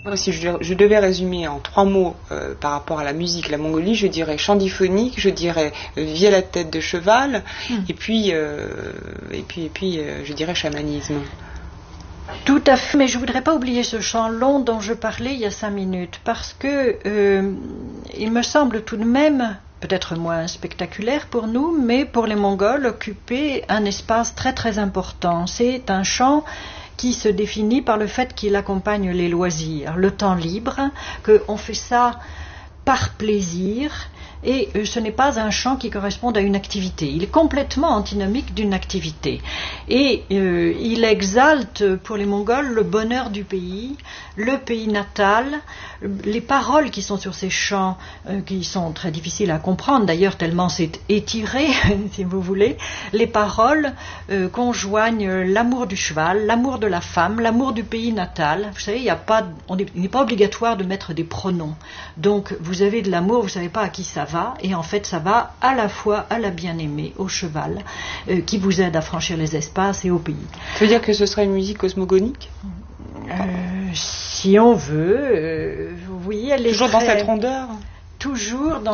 Moi, si je devais résumer en 3 mots par rapport à la musique, la Mongolie, je dirais chant diphonique, je dirais vie à la tête de cheval, et puis je dirais chamanisme. Tout à fait, mais je ne voudrais pas oublier ce chant long dont je parlais il y a 5 minutes, parce que il me semble tout de même, peut-être moins spectaculaire pour nous, mais pour les Mongols, occuper un espace très très important. C'est un chant qui se définit par le fait qu'il accompagne les loisirs, le temps libre, qu'on fait ça par plaisir, et ce n'est pas un chant qui corresponde à une activité. Il est complètement antinomique d'une activité. Et il exalte pour les Mongols le bonheur du pays, le pays natal, les paroles qui sont sur ces chants, qui sont très difficiles à comprendre d'ailleurs, tellement c'est étiré, si vous voulez. Les paroles conjoignent l'amour du cheval, l'amour de la femme, l'amour du pays natal. Vous savez, il n'est pas obligatoire de mettre des pronoms. Donc vous avez de l'amour, vous ne savez pas à qui ça va, et en fait ça va à la fois à la bien-aimée, au cheval, qui vous aide à franchir les espaces et au pays. Ça veut dire que ce serait une musique cosmogonique ? Si on veut, oui, elle est toujours dans cette rondeur. Toujours dans